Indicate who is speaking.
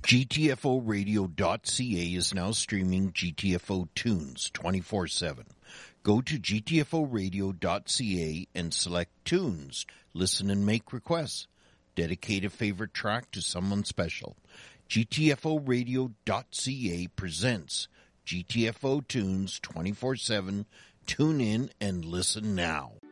Speaker 1: GTFOradio.ca is now streaming GTFO tunes 24/7. Go to GTFOradio.ca and select tunes. Listen and make requests. Dedicate a favorite track to someone special. GTFOradio.ca presents GTFO tunes 24/7. Tune in and listen now.